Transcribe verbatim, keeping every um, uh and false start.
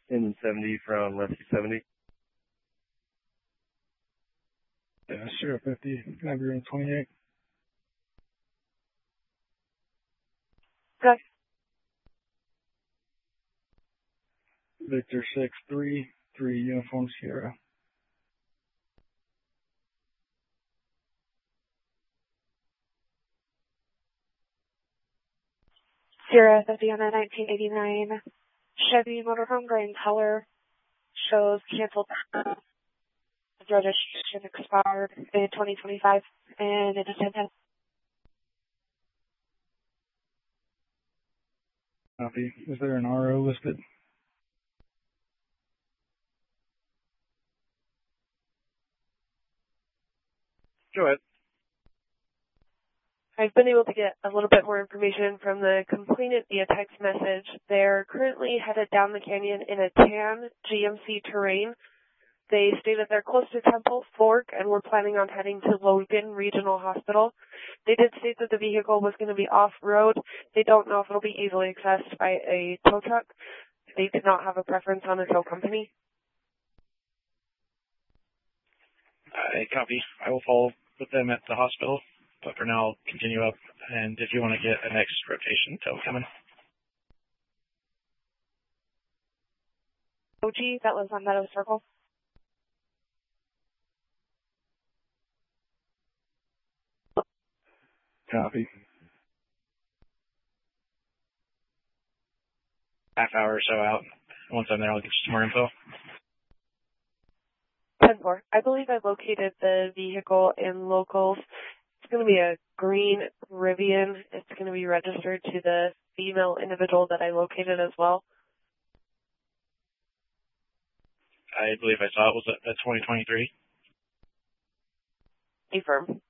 Engine seventy from Rescue seventy. Yeah, Sierra fifty, Navigator twenty-eight. Okay. Victor six three, three Uniform Sierra. Sierra fifty on a nineteen eighty-nine Chevy motorhome green color. Shows canceled. Registration expired in twenty twenty-five, and it is ten ten. Copy. Is there an R O listed? Go ahead. I've been able to get a little bit more information from the complainant via text message. They're currently headed down the canyon in a tan G M C Terrain. They stated they're close to Temple Fork and were planning on heading to Logan Regional Hospital. They did state that the vehicle was going to be off-road. They don't know if it'll be easily accessed by a tow truck. They did not have a preference on a tow company. I copy. I will follow with them at the hospital, but for now I'll continue up, and if you want to get a next rotation, tow coming. O G, that was on Meadow Circle. Copy. Half hour or so out. Once I'm there, I'll get you some more info. ten four. I believe I located the vehicle in locals. It's going to be a green Rivian. It's going to be registered to the female individual that I located as well. I believe I saw it was a, a twenty twenty-three. Affirm.